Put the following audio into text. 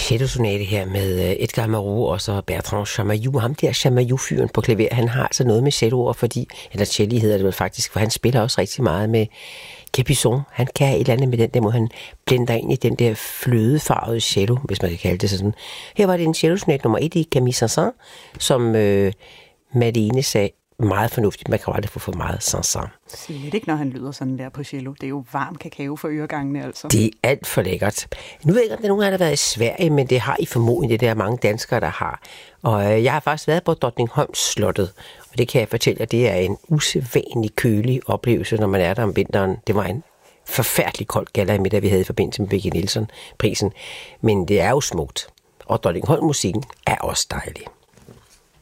cellosonate her med Edgar Moreau og så Bertrand Chamayou. Ham der Chamayou-fyren på klaver, han har altså noget med celloer, eller celli hedder det vel faktisk, for han spiller også rigtig meget med Capuçon. Han kan et eller andet med den der måde, han blender ind i den der flødefarvede cello, hvis man kan kalde det sådan. Her var det en cellosonate nummer 1 i Camille Saint-Saëns, som Malene sagde, meget fornuftigt. Man kan aldrig få for meget Saint-Saëns. Slet ikke, når han lyder sådan der på cello. Det er jo varm kakao for øregangene, altså. Det er alt for lækkert. Nu ved jeg ikke, om der er nogen, der har været i Sverige, men det har I formodentlig, det der er mange danskere, der har. Og jeg har faktisk været på Drottningholms Slottet, og det kan jeg fortælle, at det er en usædvanlig kølig oplevelse, når man er der om vinteren. Det var en forfærdelig kold galla i middag, vi havde i forbindelse med Vicki Nielsen-prisen. Men det er jo smukt. Og Drottningholm-musikken er også dejlig.